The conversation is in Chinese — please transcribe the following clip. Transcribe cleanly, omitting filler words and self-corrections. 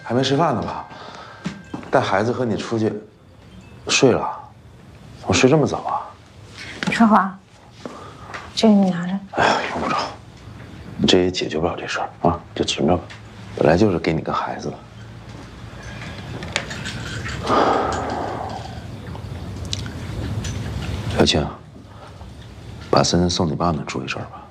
还没吃饭呢吧？带孩子和你出去，睡了？怎么睡这么早啊？ 春华，这个你拿着。 哎呀，用不着，这也解决不了这事儿啊，就存着吧。本来就是给你个孩子的。小青，把森森送你爸那住一阵吧。